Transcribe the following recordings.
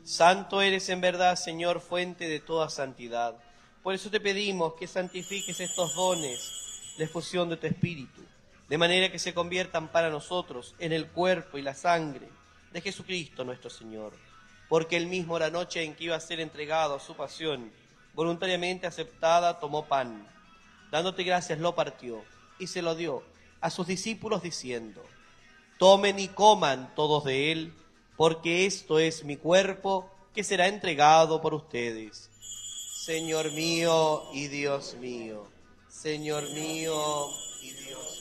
Santo eres en verdad, Señor, fuente de toda santidad. Por eso te pedimos que santifiques estos dones de efusión de tu Espíritu, de manera que se conviertan para nosotros en el cuerpo y la sangre de Jesucristo nuestro Señor. Porque él mismo, la noche en que iba a ser entregado a su pasión, voluntariamente aceptada, tomó pan. Dándote gracias, lo partió y se lo dio a sus discípulos diciendo: tomen y coman todos de él, porque esto es mi cuerpo que será entregado por ustedes. Señor mío y Dios mío, Señor mío y Dios mío.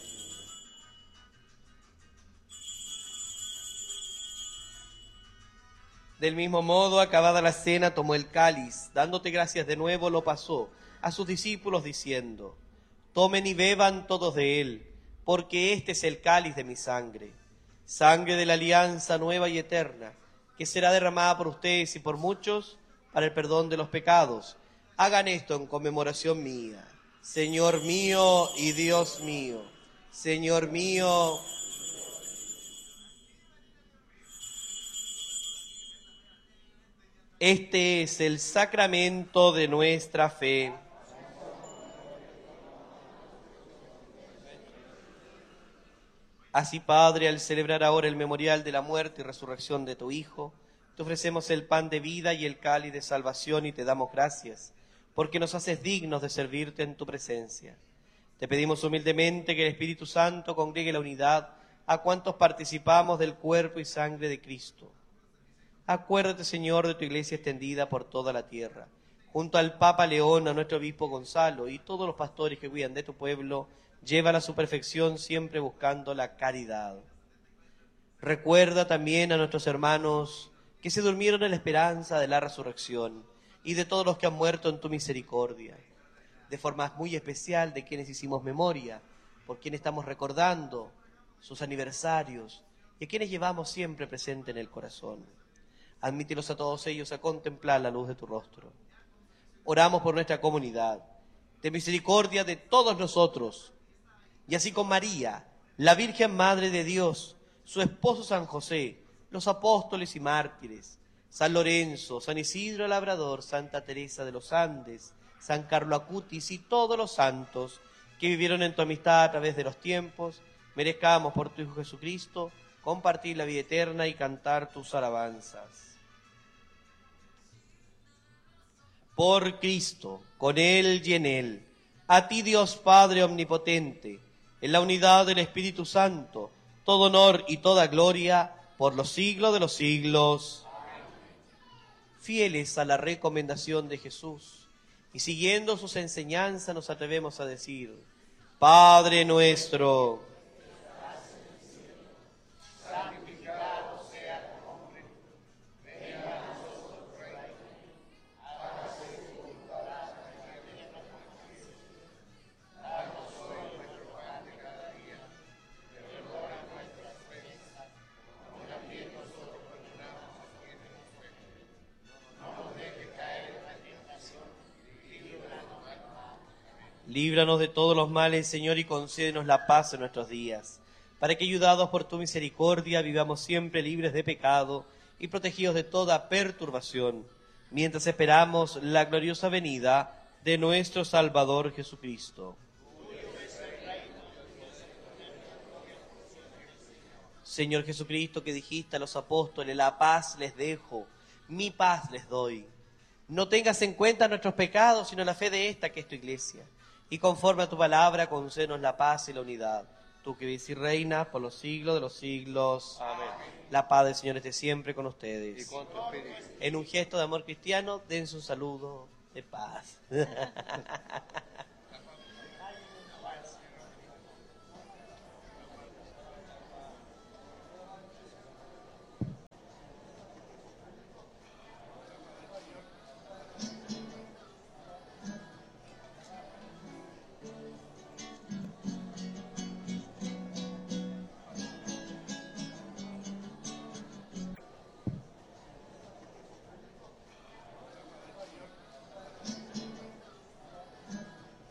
Del mismo modo, acabada la cena, tomó el cáliz, dándote gracias de nuevo, lo pasó a sus discípulos diciendo: tomen y beban todos de él, porque este es el cáliz de mi sangre, sangre de la alianza nueva y eterna, que será derramada por ustedes y por muchos para el perdón de los pecados. Hagan esto en conmemoración mía. Señor mío y Dios mío, Señor mío. Este es el sacramento de nuestra fe. Así, Padre, al celebrar ahora el memorial de la muerte y resurrección de tu Hijo, te ofrecemos el pan de vida y el cáliz de salvación y te damos gracias, porque nos haces dignos de servirte en tu presencia. Te pedimos humildemente que el Espíritu Santo congregue la unidad a cuantos participamos del cuerpo y sangre de Cristo. Acuérdate, Señor, de tu iglesia extendida por toda la tierra, junto al Papa León, a nuestro obispo Gonzalo y todos los pastores que cuidan de tu pueblo. Llévala a su perfección, siempre buscando la caridad. Recuerda también a nuestros hermanos que se durmieron en la esperanza de la resurrección y de todos los que han muerto en tu misericordia. De forma muy especial de quienes hicimos memoria, por quienes estamos recordando sus aniversarios y a quienes llevamos siempre presente en el corazón. Admítelos a todos ellos a contemplar la luz de tu rostro. Oramos por nuestra comunidad, de misericordia de todos nosotros, y así con María, la Virgen Madre de Dios, su esposo San José, los apóstoles y mártires, San Lorenzo, San Isidro el Labrador, Santa Teresa de los Andes, San Carlo Acutis y todos los santos que vivieron en tu amistad a través de los tiempos, merezcamos por tu Hijo Jesucristo compartir la vida eterna y cantar tus alabanzas. Por Cristo, con Él y en Él, a ti Dios Padre Omnipotente, en la unidad del Espíritu Santo, todo honor y toda gloria por los siglos de los siglos. Amén. Fieles a la recomendación de Jesús y siguiendo sus enseñanzas nos atrevemos a decir: Padre nuestro, líbranos de todos los males, Señor, y concédenos la paz en nuestros días, para que, ayudados por tu misericordia, vivamos siempre libres de pecado y protegidos de toda perturbación, mientras esperamos la gloriosa venida de nuestro Salvador Jesucristo. Señor Jesucristo, que dijiste a los apóstoles: la paz les dejo, mi paz les doy. No tengas en cuenta nuestros pecados, sino la fe de esta que es tu iglesia. Y conforme a tu palabra, concédenos la paz y la unidad. Tú que vives y reinas por los siglos de los siglos. Amén. La paz del Señor esté siempre con ustedes. Y con tu espíritu. En un gesto de amor cristiano, dense un saludo de paz.